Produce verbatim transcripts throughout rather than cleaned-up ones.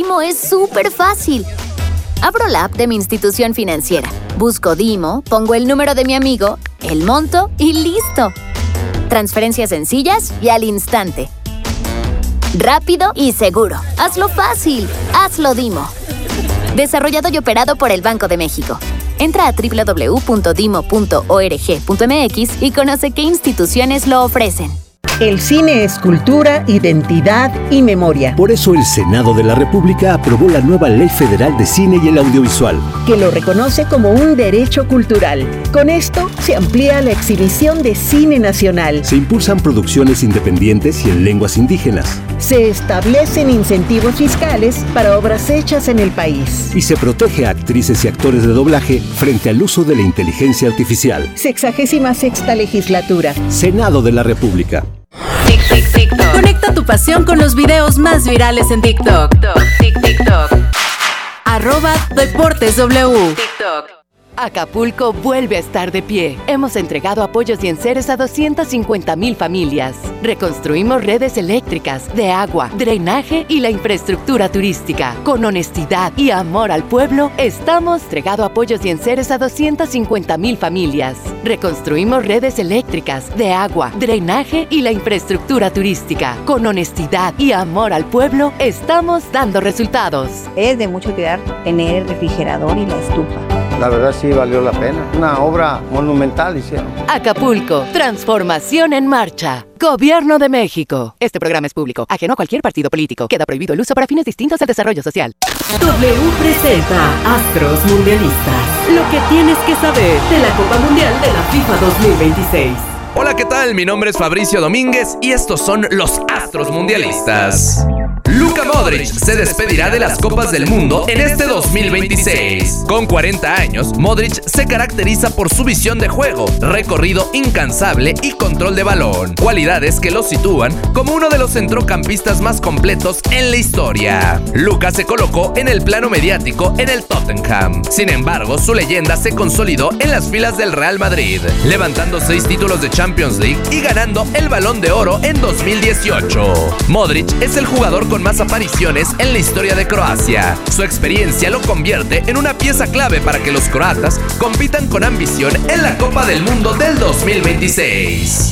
Dimo es súper fácil. Abro la app de mi institución financiera, busco Dimo, pongo el número de mi amigo, el monto y ¡listo! Transferencias sencillas y al instante. Rápido y seguro. Hazlo fácil. Hazlo Dimo. Desarrollado y operado por el Banco de México. Entra a doble u doble u doble u punto dimo punto org punto eme equis y conoce qué instituciones lo ofrecen. El cine es cultura, identidad y memoria. Por eso el Senado de la República aprobó la nueva Ley Federal de Cine y el Audiovisual, que lo reconoce como un derecho cultural. Con esto se amplía la exhibición de cine nacional. Se impulsan producciones independientes y en lenguas indígenas. Se establecen incentivos fiscales para obras hechas en el país. Y se protege a actrices y actores de doblaje frente al uso de la inteligencia artificial. Sexagésima sexta legislatura. Senado de la República. Tic, tic, TikTok. Conecta tu pasión con los videos más virales en TikTok. Tic, TikTok. Arroba Deportes W. TikTok. Acapulco vuelve a estar de pie. Hemos entregado apoyos y enseres a doscientas cincuenta mil familias. Reconstruimos redes eléctricas, de agua, drenaje y la infraestructura turística. Con honestidad y amor al pueblo, estamos entregando apoyos y enseres a doscientas cincuenta mil familias. Reconstruimos redes eléctricas, de agua, drenaje y la infraestructura turística. Con honestidad y amor al pueblo, estamos dando resultados. Es de mucho cuidar tener el refrigerador y la estufa. La verdad sí valió la pena. Una obra monumental hicieron. Acapulco, transformación en marcha. Gobierno de México. Este programa es público, ajeno a cualquier partido político. Queda prohibido el uso para fines distintos al desarrollo social. W presenta Astros Mundialistas. Lo que tienes que saber de la Copa Mundial de la FIFA dos mil veintiséis. Hola, ¿qué tal? Mi nombre es Fabricio Domínguez y estos son los Astros Mundialistas. Luka Modric se despedirá de las Copas del Mundo en este dos mil veintiséis. Con cuarenta años, Modric se caracteriza por su visión de juego, recorrido incansable y control de balón, cualidades que lo sitúan como uno de los centrocampistas más completos en la historia. Luka se colocó en el plano mediático en el Tottenham. Sin embargo, su leyenda se consolidó en las filas del Real Madrid, levantando seis títulos de Champions League y ganando el Balón de Oro en dos mil dieciocho. Modric es el jugador con más apariciones en la historia de Croacia. Su experiencia lo convierte en una pieza clave para que los croatas compitan con ambición en la Copa del Mundo del dos mil veintiséis.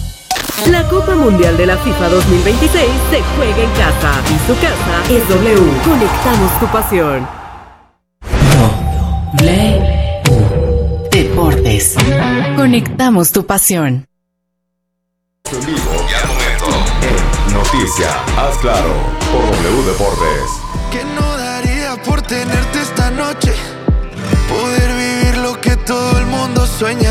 La Copa Mundial de la FIFA dos mil veintiséis se juega en casa y su casa es W. Conectamos tu pasión. W Deportes. Conectamos tu pasión. En vivo y al momento en Noticia, haz claro, por W Deportes. Que no daría por tenerte esta noche, poder vivir lo que todo el mundo sueña.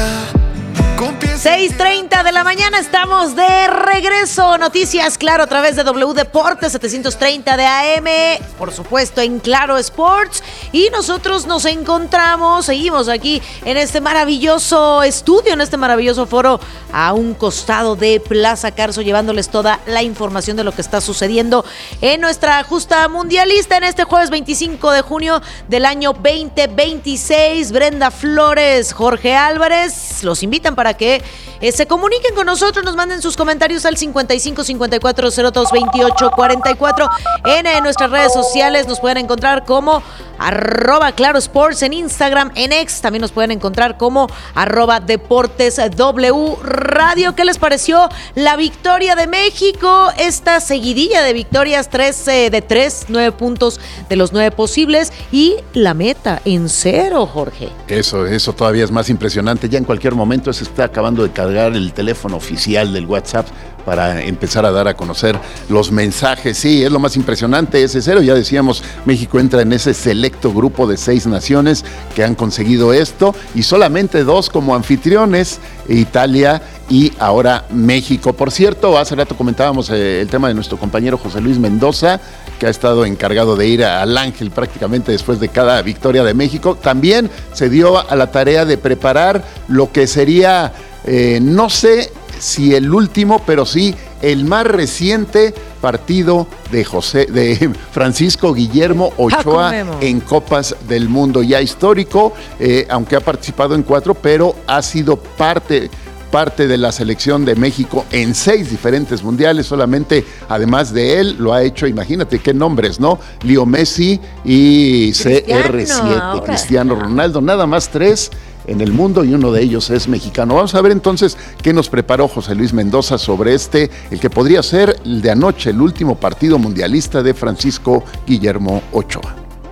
seis treinta de la mañana, estamos de regreso. Noticias, claro, a través de W Deportes setecientos treinta de A M, por supuesto en Claro Sports. Y nosotros nos encontramos, seguimos aquí en este maravilloso estudio, en este maravilloso foro, a un costado de Plaza Carso, llevándoles toda la información de lo que está sucediendo en nuestra justa mundialista en este jueves veinticinco de junio del año veinte veintiséis. Brenda Flores, Jorge Álvarez, los invitan para que eh, se comuniquen con nosotros, nos manden sus comentarios al cincuenta y cinco cincuenta y cuatro cero dos veintiocho cuarenta y cuatro. En, en nuestras redes sociales nos pueden encontrar como arroba Claro Sports en Instagram, en X también nos pueden encontrar como arroba Deportes W Radio. ¿Qué les pareció la victoria de México? Esta seguidilla de victorias, tres eh, de tres, nueve puntos de los nueve posibles y la meta en cero, Jorge. Eso, eso todavía es más impresionante. Ya en cualquier momento se está acabando de cargar el teléfono oficial del WhatsApp para empezar a dar a conocer los mensajes. Sí, es lo más impresionante, ese cero. Ya decíamos, México entra en ese selecto grupo de seis naciones que han conseguido esto y solamente dos como anfitriones, Italia y ahora México. Por cierto, hace rato comentábamos eh, el tema de nuestro compañero José Luis Mendoza, que ha estado encargado de ir al Ángel prácticamente después de cada victoria de México. También se dio a la tarea de preparar lo que sería, eh, no sé si el último, pero sí el más reciente partido de José, de Francisco Guillermo Ochoa en Copas del Mundo, ya histórico, eh, aunque ha participado en cuatro, pero ha sido parte parte de la selección de México en seis diferentes mundiales. Solamente, además de él, lo ha hecho, imagínate qué nombres, ¿no? Leo Messi y C R siete, Cristiano Ronaldo, nada más tres en el mundo y uno de ellos es mexicano. Vamos a ver entonces qué nos preparó José Luis Mendoza sobre este, el que podría ser el de anoche, el último partido mundialista de Francisco Guillermo Ochoa.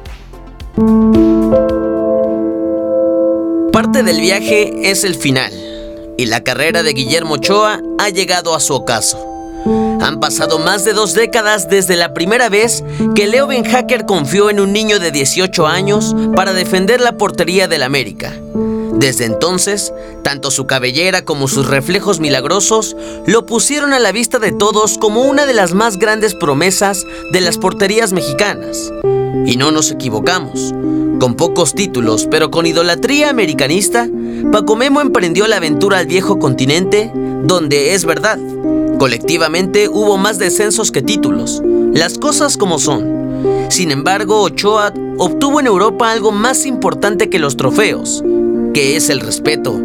Parte del viaje es el final, y la carrera de Guillermo Ochoa ha llegado a su ocaso. Han pasado más de dos décadas desde la primera vez que Leo Benhacker confió en un niño de dieciocho años para defender la portería del América. Desde entonces, tanto su cabellera como sus reflejos milagrosos lo pusieron a la vista de todos como una de las más grandes promesas de las porterías mexicanas. Y no nos equivocamos. Con pocos títulos, pero con idolatría americanista, Paco Memo emprendió la aventura al viejo continente, donde es verdad, colectivamente hubo más descensos que títulos, las cosas como son. Sin embargo, Ochoa obtuvo en Europa algo más importante que los trofeos, que es el respeto.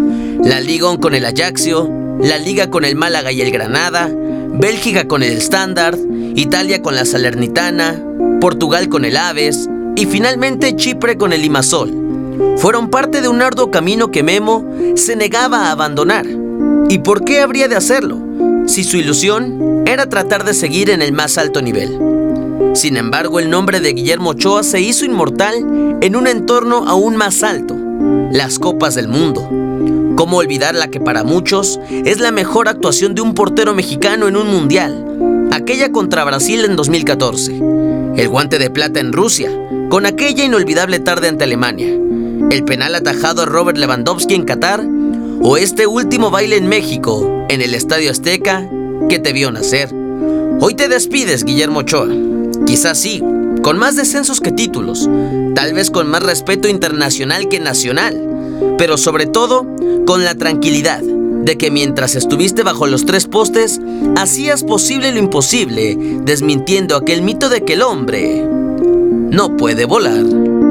La Liga con el Ajaxio, la Liga con el Málaga y el Granada, Bélgica con el Standard, Italia con la Salernitana, Portugal con el Aves y finalmente Chipre con el Limassol. Fueron parte de un arduo camino que Memo se negaba a abandonar. ¿Y por qué habría de hacerlo? Si su ilusión era tratar de seguir en el más alto nivel. Sin embargo, el nombre de Guillermo Ochoa se hizo inmortal en un entorno aún más alto: las Copas del Mundo. ¿Cómo olvidar la que para muchos es la mejor actuación de un portero mexicano en un mundial? Aquella contra Brasil en dos mil catorce. El guante de plata en Rusia, con aquella inolvidable tarde ante Alemania. El penal atajado a Robert Lewandowski en Qatar. O este último baile en México, en el Estadio Azteca, que te vio nacer. Hoy te despides, Guillermo Ochoa. Quizás sí, con más descensos que títulos, tal vez con más respeto internacional que nacional, pero sobre todo con la tranquilidad de que mientras estuviste bajo los tres postes, hacías posible lo imposible, desmintiendo aquel mito de que el hombre no puede volar.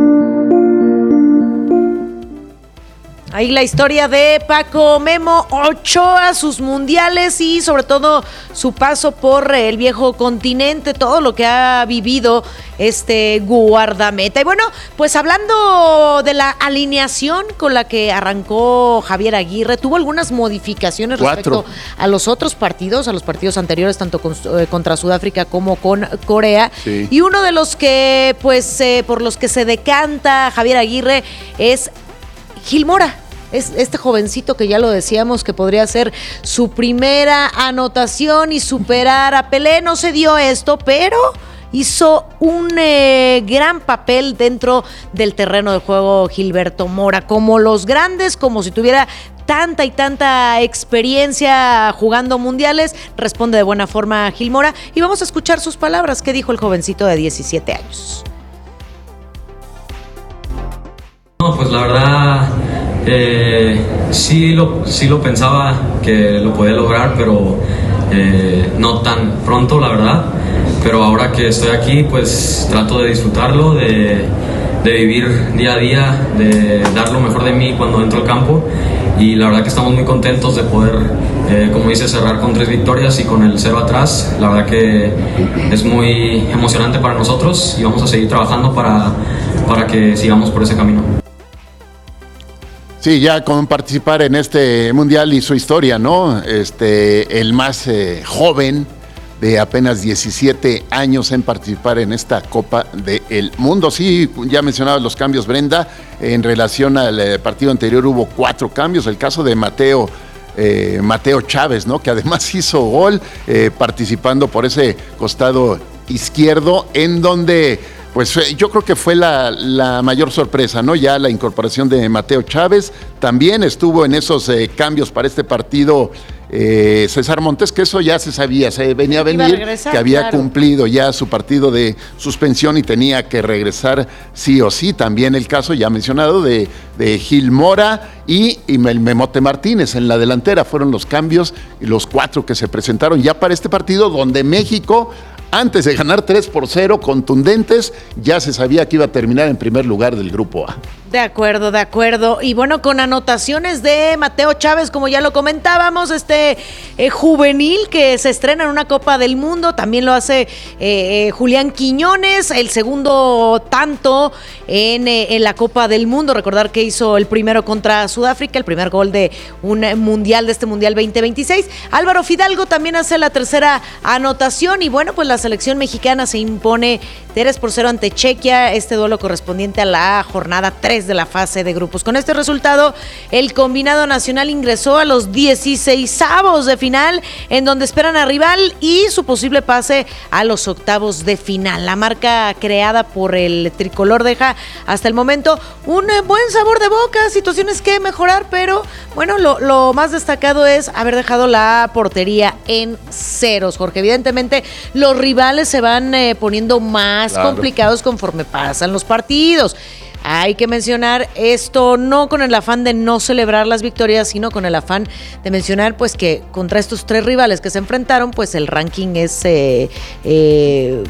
Ahí la historia de Paco Memo Ochoa, sus mundiales y sobre todo su paso por el viejo continente, todo lo que ha vivido este guardameta. Y bueno, pues hablando de la alineación con la que arrancó Javier Aguirre, tuvo algunas modificaciones Cuatro. respecto a los otros partidos, a los partidos anteriores, tanto con, eh, contra Sudáfrica como con Corea. Sí. Y uno de los que, pues, eh, por los que se decanta Javier Aguirre es Gil Mora. Es este jovencito que ya lo decíamos que podría ser su primera anotación y superar a Pelé. No se dio esto, pero hizo un eh, gran papel dentro del terreno de juego Gilberto Mora. Como los grandes, como si tuviera tanta y tanta experiencia jugando mundiales, responde de buena forma Gil Mora. Y vamos a escuchar sus palabras. ¿Qué dijo el jovencito de diecisiete años? No, pues la verdad, eh, sí, lo, sí lo pensaba que lo podía lograr, pero eh, no tan pronto, la verdad. Pero ahora que estoy aquí, pues trato de disfrutarlo, de, de vivir día a día, de dar lo mejor de mí cuando entro al campo. Y la verdad que estamos muy contentos de poder, eh, como dice, cerrar con tres victorias y con el cero atrás. La verdad que es muy emocionante para nosotros y vamos a seguir trabajando para, para que sigamos por ese camino. Sí, ya con participar en este mundial hizo historia, ¿no? Este, el más eh, joven de apenas diecisiete años en participar en esta Copa del Mundo. Sí, ya mencionabas los cambios, Brenda. En relación al eh, partido anterior hubo cuatro cambios. El caso de Mateo, eh, Mateo Chávez, ¿no? Que además hizo gol eh, participando por ese costado izquierdo, en donde pues yo creo que fue la, la mayor sorpresa, ¿no? Ya la incorporación de Mateo Chávez. También estuvo en esos eh, cambios para este partido eh, César Montes, que eso ya se sabía, se venía a venir, a regresar, que había claro. cumplido ya su partido de suspensión y tenía que regresar sí o sí. También el caso ya mencionado de, de Gil Mora y, y el Memote Martínez en la delantera. Fueron los cambios y los cuatro que se presentaron ya para este partido, donde México, antes de ganar tres por cero contundentes, ya se sabía que iba a terminar en primer lugar del Grupo A. De acuerdo, de acuerdo. Y bueno, con anotaciones de Mateo Chávez, como ya lo comentábamos, este eh, juvenil que se estrena en una Copa del Mundo, también lo hace eh, eh, Julián Quiñones, el segundo tanto en, eh, en la Copa del Mundo. Recordar que hizo el primero contra Sudáfrica, el primer gol de un mundial, de este Mundial veinte veintiséis. Álvaro Fidalgo también hace la tercera anotación y bueno, pues la selección mexicana se impone tres por cero ante Chequia, este duelo correspondiente a la jornada tres de la fase de grupos. Con este resultado, el combinado nacional ingresó a los dieciseisavos de final, en donde esperan a rival y su posible pase a los octavos de final. La marca creada por el tricolor deja hasta el momento un buen sabor de boca, situaciones que mejorar, pero bueno, lo, lo más destacado es haber dejado la portería en ceros, Jorge. Evidentemente, los rivales se van eh, poniendo más claro. complicados conforme pasan los partidos. Hay que mencionar esto no con el afán de no celebrar las victorias, sino con el afán de mencionar pues que contra estos tres rivales que se enfrentaron, pues el ranking es eh, eh,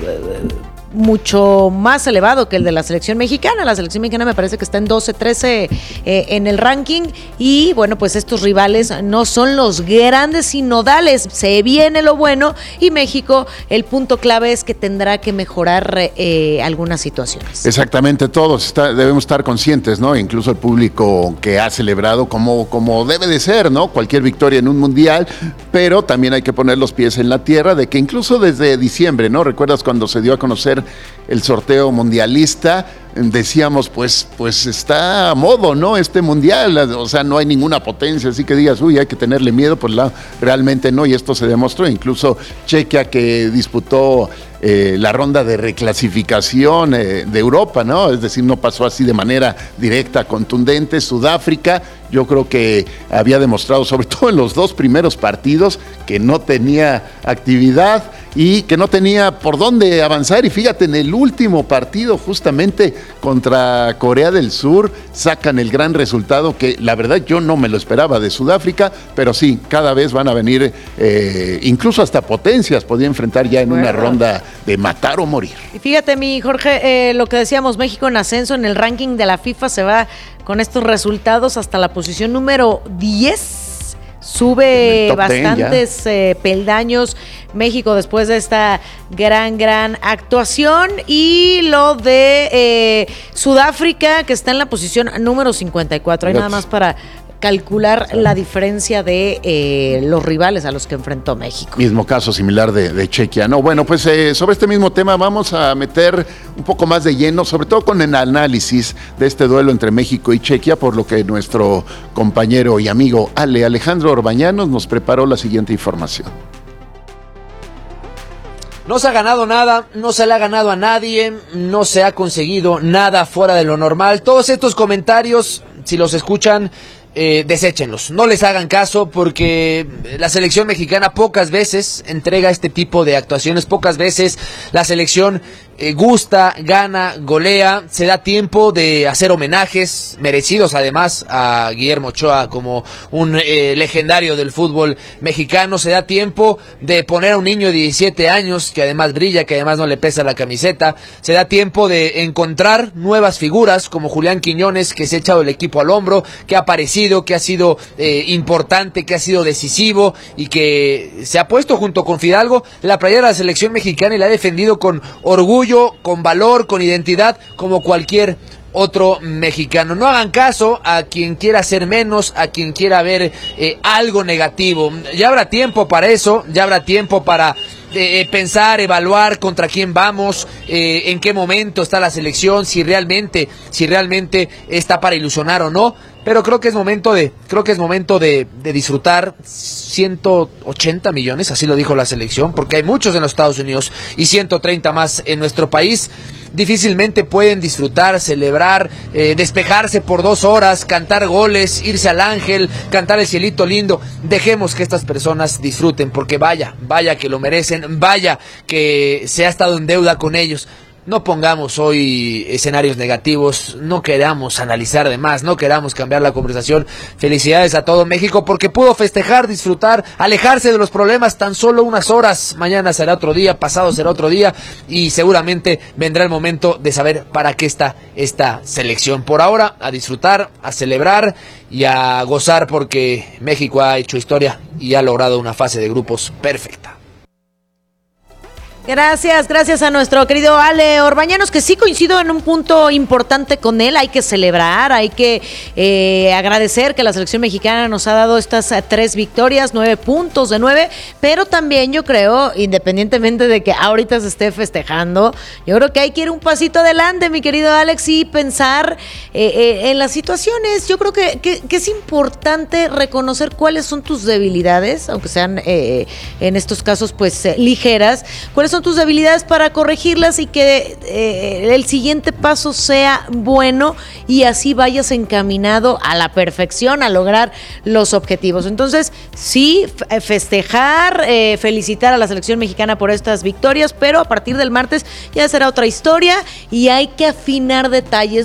mucho más elevado que el de la selección mexicana. La selección mexicana me parece que está en doce, trece eh, en el ranking y bueno, pues estos rivales no son los grandes sinodales. Se viene lo bueno y México, el punto clave es que tendrá que mejorar eh, algunas situaciones. Exactamente, todos está, debemos estar conscientes, ¿no? Incluso el público que ha celebrado como, como debe de ser, ¿no? Cualquier victoria en un mundial, pero también hay que poner los pies en la tierra de que incluso desde diciembre, ¿no? ¿Recuerdas cuando se dio a conocer el sorteo mundialista? Decíamos, pues, pues está a modo, ¿no? Este mundial, o sea, no hay ninguna potencia, así que digas, uy, hay que tenerle miedo, pues la, realmente no, y esto se demostró. Incluso Chequia, que disputó eh, la ronda de reclasificación eh, de Europa, ¿no? Es decir, no pasó así de manera directa, contundente. Sudáfrica, yo creo que había demostrado, sobre todo en los dos primeros partidos, que no tenía actividad y que no tenía por dónde avanzar. Y fíjate, en el último partido, justamente contra Corea del Sur, sacan el gran resultado que la verdad yo no me lo esperaba de Sudáfrica, pero sí, cada vez van a venir, eh, incluso hasta potencias, podía enfrentar ya en bueno. una ronda de matar o morir. Y fíjate, mi Jorge, eh, lo que decíamos, México en ascenso en el ranking de la FIFA se va con estos resultados hasta la posición número diez. Sube bastantes eh, peldaños México después de esta gran, gran actuación. Y lo de eh, Sudáfrica, que está en la posición número cincuenta y cuatro. Hay nada más para calcular la diferencia de eh, los rivales a los que enfrentó México. Mismo caso similar de, de Chequia. No, bueno, pues eh, sobre este mismo tema vamos a meter un poco más de lleno, sobre todo con el análisis de este duelo entre México y Chequia, por lo que nuestro compañero y amigo Ale Alejandro Orbañanos nos preparó la siguiente información. No se ha ganado nada, no se le ha ganado a nadie, no se ha conseguido nada fuera de lo normal. Todos estos comentarios, si los escuchan, Eh, deséchenlos, no les hagan caso, porque la selección mexicana pocas veces entrega este tipo de actuaciones, pocas veces la selección eh, gusta, gana, golea, se da tiempo de hacer homenajes merecidos además a Guillermo Ochoa como un eh, legendario del fútbol mexicano, se da tiempo de poner a un niño de diecisiete años que además brilla, que además no le pesa la camiseta, se da tiempo de encontrar nuevas figuras como Julián Quiñones, que se ha echado el equipo al hombro, que ha aparecido, que ha sido eh, importante, que ha sido decisivo y que se ha puesto junto con Fidalgo la playera de la selección mexicana y la ha defendido con orgullo, con valor, con identidad, como cualquier otro mexicano. No hagan caso a quien quiera hacer menos, a quien quiera ver eh, algo negativo. Ya habrá tiempo para eso, ya habrá tiempo para eh, pensar, evaluar contra quién vamos, eh, en qué momento está la selección, si realmente, si realmente está para ilusionar o no. Pero creo que es momento de, creo que es momento de, de disfrutar. ciento ochenta millones, así lo dijo la selección, porque hay muchos en los Estados Unidos y ciento treinta más en nuestro país. Difícilmente pueden disfrutar, celebrar, eh, despejarse por dos horas, cantar goles, irse al Ángel, cantar el cielito lindo. Dejemos que estas personas disfruten, porque vaya, vaya que lo merecen, vaya que se ha estado en deuda con ellos. no pongamos hoy escenarios negativos, no queramos analizar de más, no queramos cambiar la conversación. Felicidades a todo México porque pudo festejar, disfrutar, alejarse de los problemas tan solo unas horas. Mañana será otro día, pasado será otro día y seguramente vendrá el momento de saber para qué está esta selección. Por ahora, a disfrutar, a celebrar y a gozar porque México ha hecho historia y ha logrado una fase de grupos perfecta. Gracias, gracias a nuestro querido Ale Orbañanos, que sí coincido en un punto importante con él. Hay que celebrar, hay que eh, agradecer que la selección mexicana nos ha dado estas eh, tres victorias, nueve puntos de nueve, pero también yo creo, independientemente de que ahorita se esté festejando, yo creo que hay que ir un pasito adelante, mi querido Alex, y pensar eh, eh, en las situaciones. Yo creo que, que, que es importante reconocer cuáles son tus debilidades, aunque sean eh, en estos casos pues eh, ligeras, cuáles son tus debilidades para corregirlas y que eh, el siguiente paso sea bueno y así vayas encaminado a la perfección, a lograr los objetivos. Entonces, sí, festejar, eh, felicitar a la selección mexicana por estas victorias, pero a partir del martes ya será otra historia y hay que afinar detalles,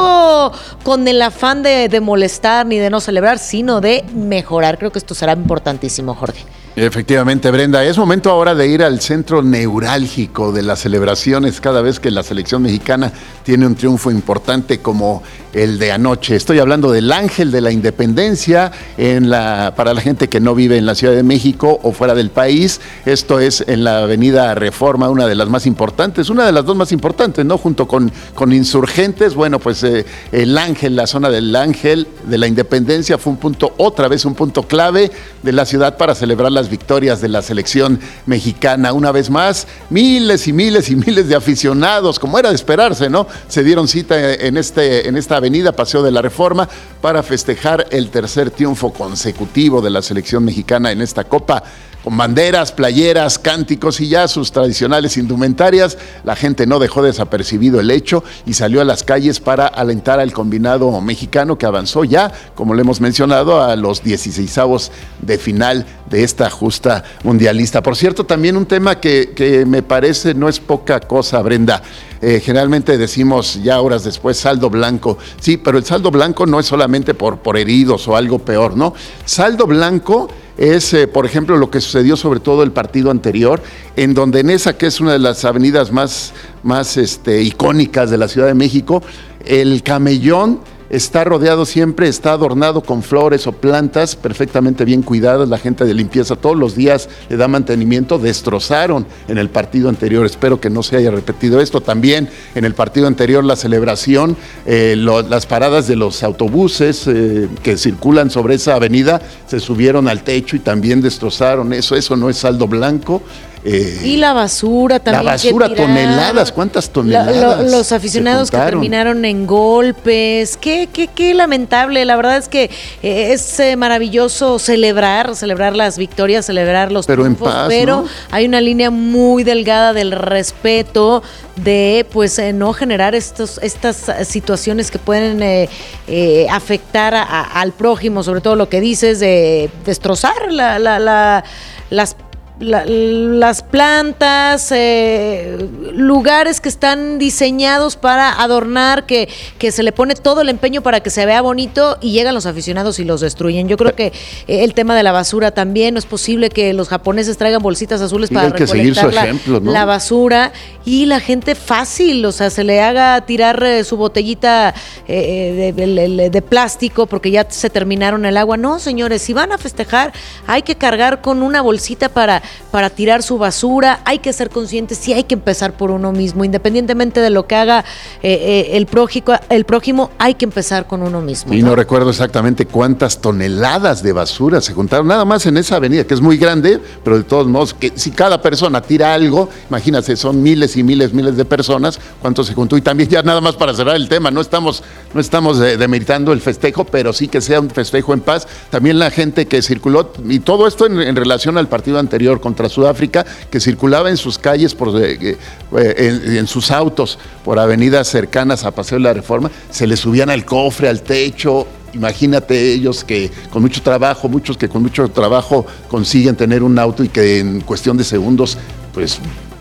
no con el afán de, de molestar ni de no celebrar, sino de mejorar. Creo que esto será importantísimo, Jorge. Efectivamente, Brenda, es momento ahora de ir al centro neurálgico de las celebraciones cada vez que la selección mexicana tiene un triunfo importante como el de anoche. Estoy hablando del Ángel de la Independencia en la, para la gente que no vive en la Ciudad de México o fuera del país. Esto es en la avenida Reforma, una de las más importantes, una de las dos más importantes, ¿no? Junto con, con Insurgentes. Bueno, pues eh, el Ángel, la zona del Ángel de la Independencia fue un punto, otra vez un punto clave de la ciudad para celebrar las victorias de la selección mexicana. Una vez más, miles y miles y miles de aficionados, como era de esperarse, ¿no? Se dieron cita en, este, en esta avenida Paseo de la Reforma para festejar el tercer triunfo consecutivo de la selección mexicana en esta Copa. Con banderas, playeras, cánticos y ya sus tradicionales indumentarias, la gente no dejó desapercibido el hecho y salió a las calles para alentar al combinado mexicano que avanzó ya, como le hemos mencionado, a los dieciseisavos de final de esta justa mundialista. Por cierto, también un tema que, que me parece no es poca cosa, Brenda. Eh, generalmente decimos ya horas después saldo blanco. Sí, pero el saldo blanco no es solamente por, por heridos o algo peor, ¿no? Saldo blanco es, eh, por ejemplo, lo que sucedió sobre todo el partido anterior, en donde en esa que es una de las avenidas más, más este, icónicas de la Ciudad de México, el camellón está rodeado siempre, está adornado con flores o plantas perfectamente bien cuidadas. La gente de limpieza todos los días le da mantenimiento. Destrozaron en el partido anterior, espero que no se haya repetido esto. También en el partido anterior la celebración, eh, lo, las paradas de los autobuses eh, que circulan sobre esa avenida se subieron al techo y también destrozaron eso. Eso no es saldo blanco. Eh, y la basura también. La basura, que toneladas, ¿cuántas toneladas? Lo, lo, los aficionados que terminaron en golpes, qué, qué, qué lamentable. La verdad es que eh, es eh, maravilloso celebrar, celebrar las victorias, celebrar los pero triunfos, en paz, pero ¿no? Hay una línea muy delgada del respeto, de pues eh, no generar estos, estas situaciones que pueden eh, eh, afectar a, a, al prójimo, sobre todo lo que dices de destrozar la, la, la, las La, las plantas, eh, lugares que están diseñados para adornar, que, que se le pone todo el empeño para que se vea bonito y llegan los aficionados y los destruyen. Yo creo que eh, el tema de la basura también, no es posible que los japoneses traigan bolsitas azules sí, para recolectar la, ejemplo, ¿no? la basura y la gente fácil, o sea, se le haga tirar eh, su botellita eh, de, de, de plástico porque ya se terminaron el agua. No, señores, si van a festejar hay que cargar con una bolsita para para tirar su basura. Hay que ser conscientes, sí hay que empezar por uno mismo, independientemente de lo que haga eh, eh, el, prójico, el prójimo, hay que empezar con uno mismo. Y ¿no? no recuerdo exactamente cuántas toneladas de basura se juntaron, nada más en esa avenida, que es muy grande, pero de todos modos, que si cada persona tira algo, imagínate, son miles y miles, miles de personas, cuánto se juntó. Y también ya nada más para cerrar el tema, no estamos, no estamos eh, demeritando el festejo, pero sí que sea un festejo en paz. También la gente que circuló, y todo esto en, en relación al partido anterior contra Sudáfrica, que circulaba en sus calles, por, eh, en, en sus autos, por avenidas cercanas a Paseo de la Reforma, se les subían al cofre, al techo. Imagínate ellos que con mucho trabajo, muchos que con mucho trabajo consiguen tener un auto y que en cuestión de segundos, pues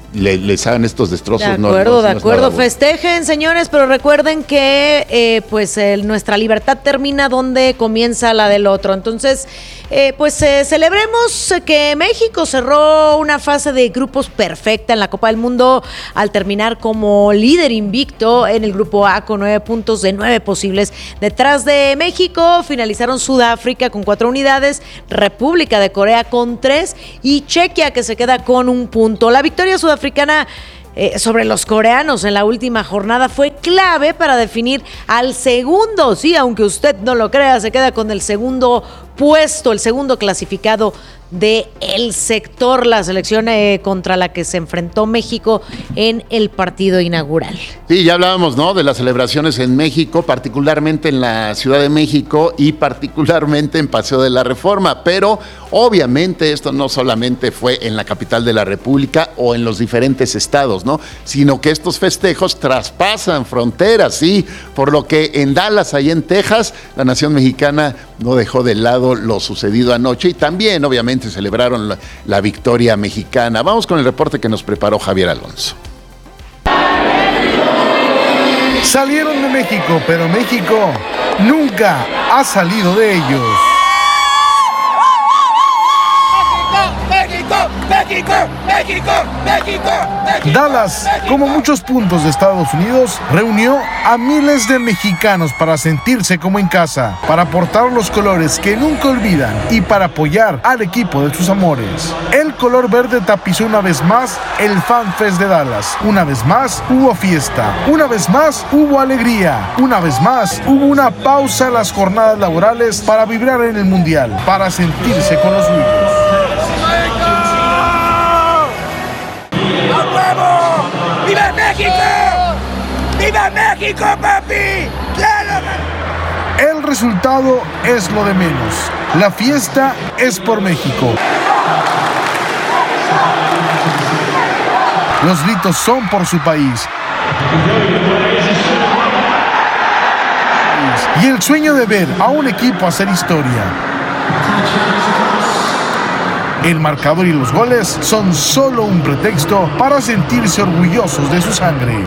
le, les hagan estos destrozos. De no, acuerdo, no, de no acuerdo. Festejen, señores, pero recuerden que eh, pues el, nuestra libertad termina donde comienza la del otro. Entonces, eh, pues eh, celebremos que México cerró una fase de grupos perfecta en la Copa del Mundo al terminar como líder invicto en el grupo A con nueve puntos de nueve posibles. Detrás de México finalizaron Sudáfrica con cuatro unidades, República de Corea con tres y Chequia, que se queda con un punto. La victoria sudafricana eh, sobre los coreanos en la última jornada fue clave para definir al segundo, sí, aunque usted no lo crea, se queda con el segundo puesto, el segundo clasificado de el sector, la selección eh, contra la que se enfrentó México en el partido inaugural. Sí, ya hablábamos, ¿no?, de las celebraciones en México, particularmente en la Ciudad de México y particularmente en Paseo de la Reforma, pero obviamente esto no solamente fue en la capital de la República o en los diferentes estados, ¿no?, sino que estos festejos traspasan fronteras, sí, por lo que en Dallas, ahí en Texas, la nación mexicana no dejó de lado lo sucedido anoche y también, obviamente, celebraron la, la victoria mexicana. Vamos con el reporte que nos preparó Javier Alonso. Salieron de México, pero México nunca ha salido de ellos. México, México, México, México, México. Dallas, como muchos puntos de Estados Unidos, reunió a miles de mexicanos para sentirse como en casa, para portar los colores que nunca olvidan y para apoyar al equipo de sus amores. El color verde tapizó una vez más el Fan Fest de Dallas. Una vez más hubo fiesta, una vez más hubo alegría, una vez más hubo una pausa en las jornadas laborales para vibrar en el Mundial, para sentirse con los suyos. ¡Viva México! ¡Viva México, papi! ¡Claro! El resultado es lo de menos. La fiesta es por México. Los gritos son por su país. Y el sueño de ver a un equipo hacer historia. El marcador y los goles son solo un pretexto para sentirse orgullosos de su sangre.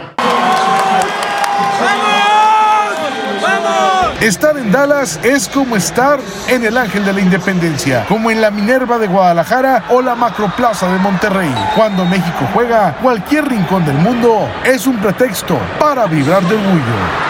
Estar en Dallas es como estar en el Ángel de la Independencia, como en la Minerva de Guadalajara o la Macroplaza de Monterrey. Cuando México juega, cualquier rincón del mundo es un pretexto para vibrar de orgullo.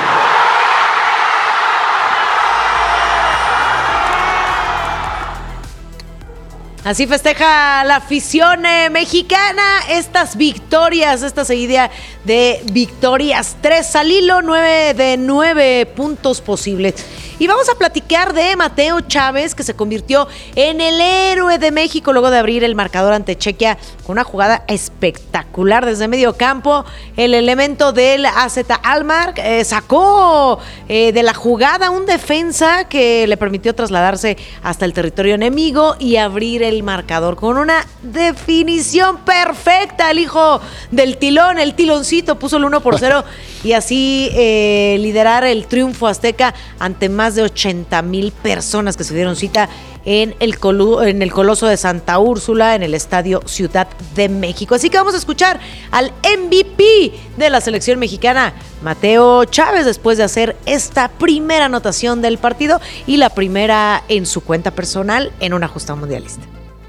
Así festeja la afición eh, mexicana estas victorias, esta seguida de victorias. Tres al hilo, nueve de nueve puntos posibles. Y vamos a platicar de Mateo Chávez, que se convirtió en el héroe de México luego de abrir el marcador ante Chequia con una jugada espectacular desde medio campo. El elemento del A Z Alkmaar eh, sacó eh, de la jugada un defensa que le permitió trasladarse hasta el territorio enemigo y abrir el marcador con una definición perfecta. El hijo del Tilón, el Tiloncito, puso el uno por cero y así eh, liderar el triunfo azteca ante más de ochenta mil personas que se dieron cita en el, colu- en el Coloso de Santa Úrsula, en el Estadio Ciudad de México. Así que vamos a escuchar al M V P de la selección mexicana, Mateo Chávez, después de hacer esta primera anotación del partido y la primera en su cuenta personal en una justa mundialista.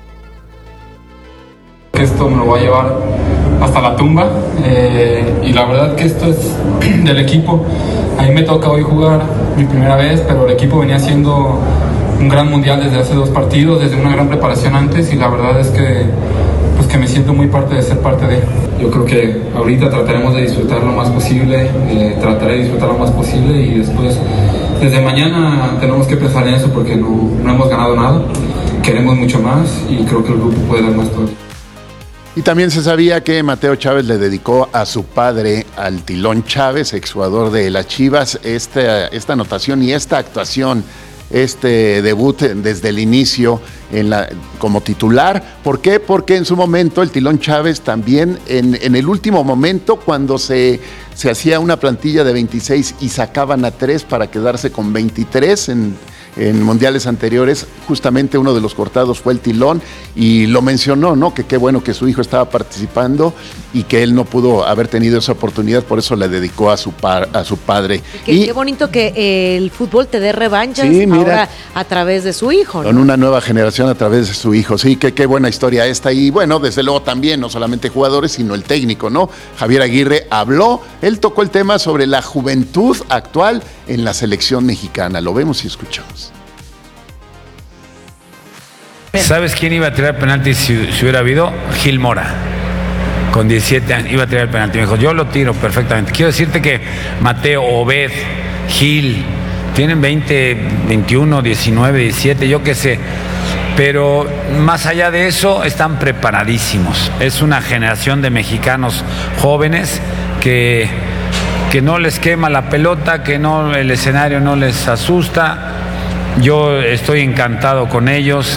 Esto me lo voy a llevar hasta la tumba eh, y la verdad que esto es del equipo. A mí me toca hoy jugar mi primera vez, pero el equipo venía haciendo un gran mundial desde hace dos partidos, desde una gran preparación antes y la verdad es que, pues que me siento muy parte de ser parte de. Yo creo que ahorita trataremos de disfrutar lo más posible, eh, trataré de disfrutar lo más posible y después, desde mañana tenemos que pensar en eso porque no, no hemos ganado nada, queremos mucho más y creo que el grupo puede dar más todavía. Y también se sabía que Mateo Chávez le dedicó a su padre, al Tilón Chávez, exjugador de las Chivas, esta, esta anotación y esta actuación, este debut desde el inicio en la, como titular. ¿Por qué? Porque en su momento el Tilón Chávez también, en, en el último momento, cuando se, se hacía una plantilla de veintiséis y sacaban a tres para quedarse con veintitrés en en mundiales anteriores, justamente uno de los cortados fue el tilón y lo mencionó, ¿no? Que qué bueno que su hijo estaba participando y que él no pudo haber tenido esa oportunidad, por eso le dedicó a su, par, a su padre. Qué, y, qué bonito que eh, el fútbol te dé revanchas sí, mira, ahora a través de su hijo, ¿no? Con una nueva generación a través de su hijo. Sí, que qué buena historia esta. Y bueno, desde luego también, no solamente jugadores, sino el técnico, ¿no? Javier Aguirre habló, él tocó el tema sobre la juventud actual en la selección mexicana. Lo vemos y escuchamos. ¿Sabes quién iba a tirar penalti si, si hubiera habido? Gil Mora. Con diecisiete años iba a tirar el penalti. Me dijo, yo lo tiro perfectamente. Quiero decirte que Mateo, Obed, Gil, tienen veinte, veintiuno, diecinueve, diecisiete, yo qué sé. Pero más allá de eso, están preparadísimos. Es una generación de mexicanos jóvenes que, que no les quema la pelota, que no, el escenario no les asusta. Yo estoy encantado con ellos.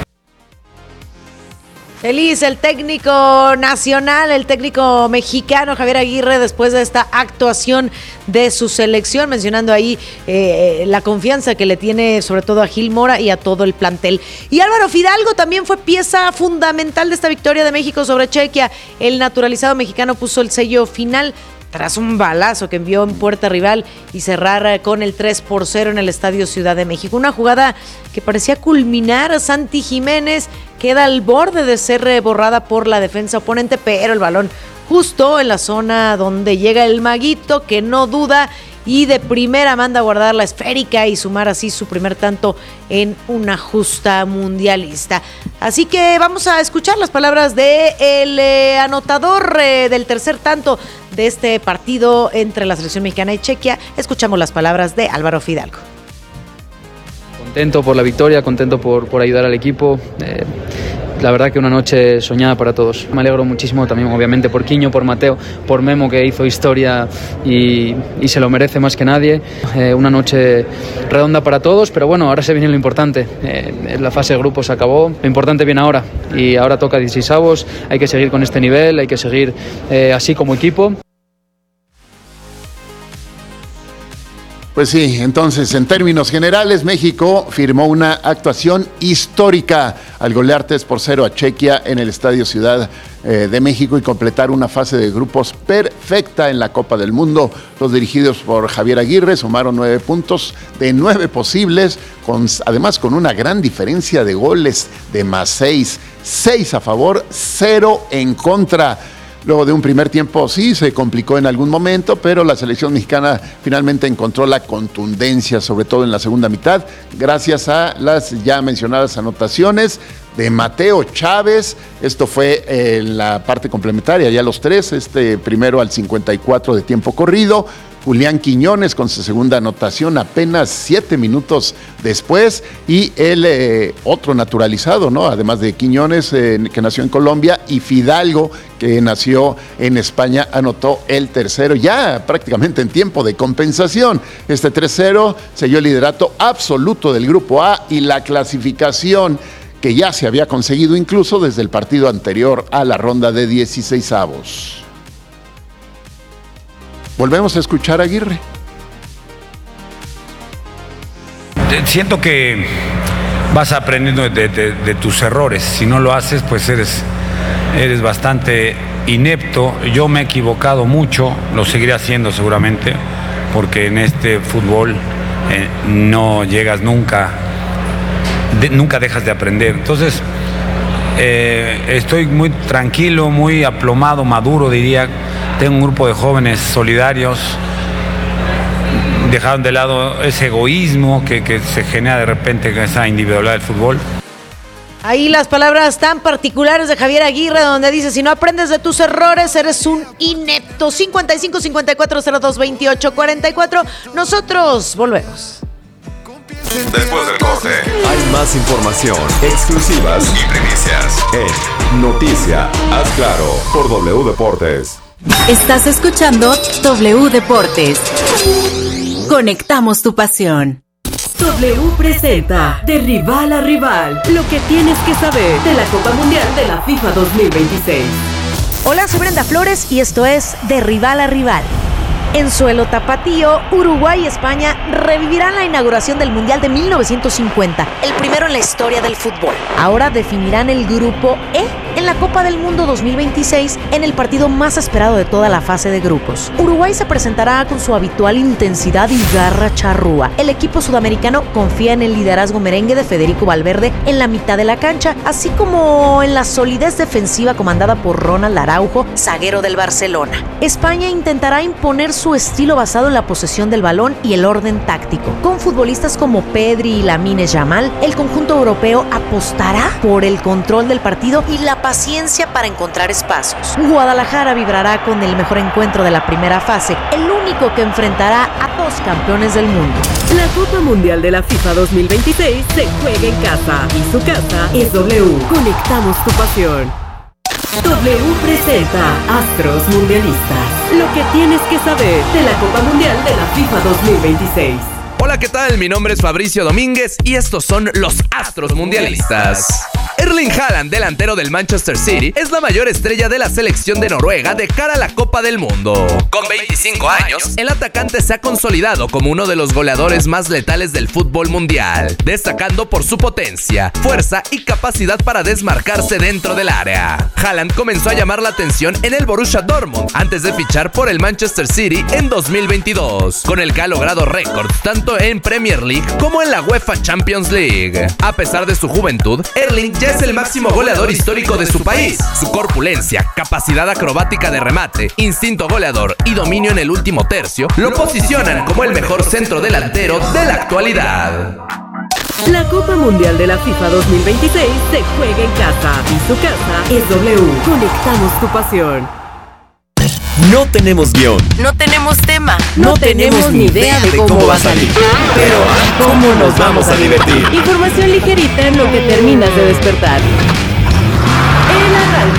Feliz el técnico nacional, el técnico mexicano Javier Aguirre, después de esta actuación de su selección, mencionando ahí eh, la confianza que le tiene sobre todo a Gil Mora y a todo el plantel. Y Álvaro Fidalgo también fue pieza fundamental de esta victoria de México sobre Chequia. El naturalizado mexicano puso el sello final tras un balazo que envió en puerta rival y cerrar con el tres por cero en el Estadio Ciudad de México. Una jugada que parecía culminar a Santi Jiménez, queda al borde de ser borrada por la defensa oponente, pero el balón justo en la zona donde llega el maguito, que no duda y de primera manda a guardar la esférica y sumar así su primer tanto en una justa mundialista. Así que vamos a escuchar las palabras del eh, anotador eh, del tercer tanto de este partido entre la selección mexicana y Chequia. Escuchamos las palabras de Álvaro Fidalgo. Contento por la victoria, contento por, por ayudar al equipo. Eh, la verdad que una noche soñada para todos. Me alegro muchísimo también, obviamente, por Quiño, por Mateo, por Memo, que hizo historia y, y se lo merece más que nadie. Eh, una noche redonda para todos, pero bueno, ahora se viene lo importante. Eh, la fase de grupos acabó, lo importante viene ahora y ahora toca dieciseisavos. Hay que seguir con este nivel, hay que seguir eh, así como equipo. Pues sí, entonces, en términos generales, México firmó una actuación histórica al golear tres por cero a Chequia en el Estadio Ciudad eh, de México y completar una fase de grupos perfecta en la Copa del Mundo. Los dirigidos por Javier Aguirre sumaron nueve puntos de nueve posibles, con, además con una gran diferencia de goles de más seis, seis a favor, cero en contra. Luego de un primer tiempo sí se complicó en algún momento, pero la selección mexicana finalmente encontró la contundencia, sobre todo en la segunda mitad, gracias a las ya mencionadas anotaciones de Mateo Chávez. Esto fue en la parte complementaria, ya los tres, este primero al cincuenta y cuatro de tiempo corrido. Julián Quiñones con su segunda anotación apenas siete minutos después y el eh, otro naturalizado, ¿no? Además de Quiñones, eh, que nació en Colombia, y Fidalgo, que nació en España, anotó el tercero ya prácticamente en tiempo de compensación. Este tres cero selló el liderato absoluto del Grupo A y la clasificación que ya se había conseguido incluso desde el partido anterior a la ronda de dieciseisavos. Volvemos a escuchar a Aguirre. Siento que vas aprendiendo de, de, de tus errores. Si no lo haces, pues eres, eres bastante inepto. Yo me he equivocado mucho, lo seguiré haciendo seguramente, porque en este fútbol eh, no llegas nunca, de, nunca dejas de aprender. Entonces, eh, estoy muy tranquilo, muy aplomado, maduro, diría. Tengo un grupo de jóvenes solidarios, dejaron de lado ese egoísmo que, que se genera de repente con esa individualidad del fútbol. Ahí las palabras tan particulares de Javier Aguirre, donde dice: si no aprendes de tus errores, eres un inepto. cincuenta y cinco, cincuenta y cuatro, cero dos, veintiocho, cuarenta y cuatro. Nosotros volvemos. Después del corte, hay más información, exclusivas y primicias en Noticia Haz Claro por W Deportes. Estás escuchando W Deportes. Conectamos tu pasión. W presenta De Rival a Rival, lo que tienes que saber de la Copa Mundial de la FIFA dos mil veintiséis. Hola, soy Brenda Flores y esto es De Rival a Rival. En suelo tapatío, Uruguay y España revivirán la inauguración del Mundial de mil novecientos cincuenta, el primero en la historia del fútbol. Ahora definirán el grupo E en la Copa del Mundo dos mil veintiséis en el partido más esperado de toda la fase de grupos. Uruguay se presentará con su habitual intensidad y garra charrúa. El equipo sudamericano confía en el liderazgo merengue de Federico Valverde en la mitad de la cancha, así como en la solidez defensiva comandada por Ronald Araujo, zaguero del Barcelona. España intentará imponer su estilo basado en la posesión del balón y el orden táctico. Con futbolistas como Pedri y Lamine Yamal, el conjunto europeo apostará por el control del partido y la paciencia para encontrar espacios. Guadalajara vibrará con el mejor encuentro de la primera fase, el único que enfrentará a dos campeones del mundo. La Copa Mundial de la FIFA dos mil veintiséis se juega en casa y su casa es W. Conectamos tu pasión. W presenta Astros Mundialistas. Lo que tienes que saber de la Copa Mundial de la FIFA dos mil veintiséis. Hola, ¿qué tal? Mi nombre es Fabricio Domínguez y estos son los Astros Mundialistas. Erling Haaland, delantero del Manchester City, es la mayor estrella de la selección de Noruega de cara a la Copa del Mundo. Con veinticinco años, el atacante se ha consolidado como uno de los goleadores más letales del fútbol mundial, destacando por su potencia, fuerza y capacidad para desmarcarse dentro del área. Haaland comenzó a llamar la atención en el Borussia Dortmund antes de fichar por el Manchester City en dos mil veintidós, con el que ha logrado récords tanto en Premier League como en la UEFA Champions League. A pesar de su juventud, Erling ya es el máximo goleador histórico de su país. Su corpulencia, capacidad acrobática de remate, instinto goleador y dominio en el último tercio lo posicionan como el mejor centro delantero de la actualidad. La Copa Mundial de la FIFA dos mil veintiséis se juega en casa y su casa es W. Conectamos tu pasión. No tenemos guión. No tenemos tema. No, no tenemos ni idea de cómo, cómo va a salir. Pero ¿cómo nos vamos a divertir? Información ligerita en lo que terminas de despertar. El arranque.